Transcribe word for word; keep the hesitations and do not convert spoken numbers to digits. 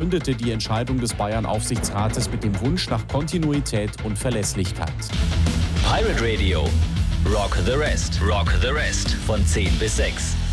begründete die Entscheidung des Bayern-Aufsichtsrates mit dem Wunsch nach Kontinuität und Verlässlichkeit. Pirate Radio. Rock the Rest. Rock the Rest. Von zehn bis sechs.